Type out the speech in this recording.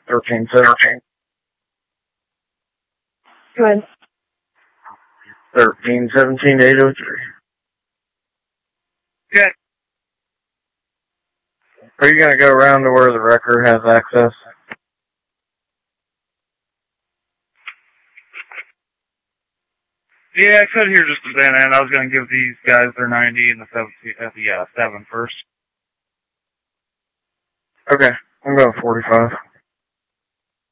1317. Go ahead. 1317-803. Okay. Are you going to go around to where the wrecker has access? Yeah, I could hear just a bit, and I was going to give these guys their 90 and the 7 first. Okay, I'm going 45.